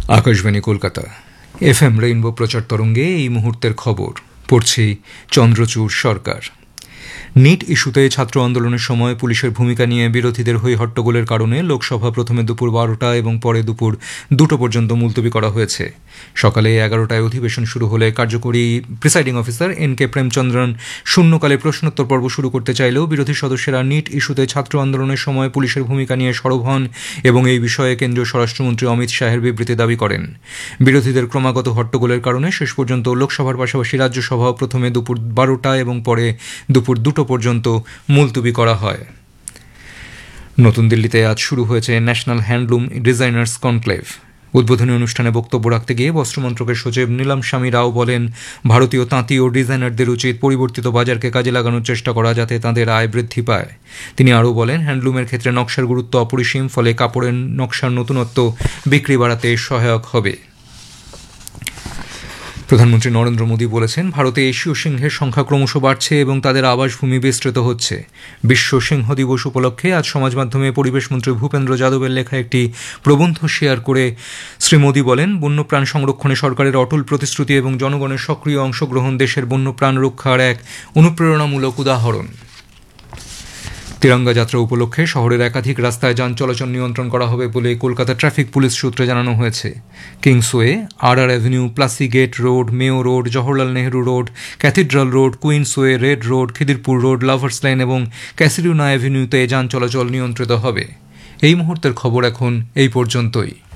Akashvani Kolkata FM rainbow প্রচার তরঙ্গে এই মুহূর্তের খবর পড়ছি চন্দ্রচূড় সরকার। নিট ইস্যুতে ছাত্র আন্দোলনের সময় পুলিশের ভূমিকা নিয়ে বিরোধীদের হই হট্টগোলের কারণে লোকসভা প্রথমে দুপুর 12টা এবং পরে দুপুর 2টো পর্যন্ত মুলতবি করা হয়েছে। সকালে 11টায় অধিবেশন শুরু হলে কার্যকরী প্রিসাইডিং অফিসার এন.কে প্রেমচন্দ্রন শূন্যকালে প্রশ্নোত্তর পর্ব শুরু করতে চাইলেও বিরোধী সদস্যরা নিট ইস্যুতে ছাত্র আন্দোলনের সময় পুলিশের ভূমিকা নিয়ে সরব হন এবং এই বিষয়ে কেন্দ্রীয় স্বরাষ্ট্রমন্ত্রী অমিত শাহের বিবৃতি দাবি করেন। বিরোধীদের ক্রমাগত হট্টগোলের কারণে শেষ পর্যন্ত লোকসভার পাশাপাশি রাজ্যসভাও প্রথমে দুপুর 12টা এবং পরে দুপুর 2টো পর্যন্ত মুলতবি করা হয়। নতুন দিল্লিতে আজ শুরু হয়েছে ন্যাশনাল হ্যান্ডলুম ডিজাইনার্স কনক্লেভ। উদ্বোধনী অনুষ্ঠানে বক্তব্য রাখতে গিয়ে বস্ত্রমন্ত্রকের সচিব নীলাম স্বামী রাও বলেন, ভারতীয় তাঁতি ও ডিজাইনারদের উচিত পরিবর্তিত বাজারকে কাজে লাগানোর চেষ্টা করা যাতে তাঁদের আয় বৃদ্ধি পায়। তিনি আরও বলেন, হ্যান্ডলুমের ক্ষেত্রে নকশার গুরুত্ব অপরিসীম, ফলে কাপড়ের নকশার নতুনত্ব বিক্রি বাড়াতে সহায়ক হবে। প্রধানমন্ত্রী নরেন্দ্র মোদী বলেছেন, ভারতে এশীয় সিংহের সংখ্যা ক্রমশ বাড়ছে এবং তাদের আবাসভূমি বিস্তৃত হচ্ছে। বিশ্ব সিংহ দিবস উপলক্ষে আজ সমাজ মাধ্যমে পরিবেশমন্ত্রী ভূপেন্দ্র যাদবের লেখা একটি প্রবন্ধ শেয়ার করে শ্রী মোদী বলেন, বন্যপ্রাণ সংরক্ষণে সরকারের অটল প্রতিশ্রুতি এবং জনগণের সক্রিয় অংশগ্রহণ দেশের বন্যপ্রাণ রক্ষার এক অনুপ্রেরণামূলক উদাহরণ। তিরঙ্গা যাত্রা উপলক্ষে শহরের একাধিক রাস্তায় যান চলাচল নিয়ন্ত্রণ করা হবে বলে কলকাতা ট্রাফিক পুলিশ সূত্রে জানানো হয়েছে। কিংসওয়ে, আর অ্যাভিনিউ, প্লাসি গেট রোড, মেও road, Jawaharlal Nehru road, cathedral road, কুইন্সওয়ে, red road, Khidirpur road, lovers line এবং ক্যাসিরিউনা অ্যাভিনিউতে যান চলাচল নিয়ন্ত্রিত হবে। এই মুহূর্তের খবর এখন এই পর্যন্তই।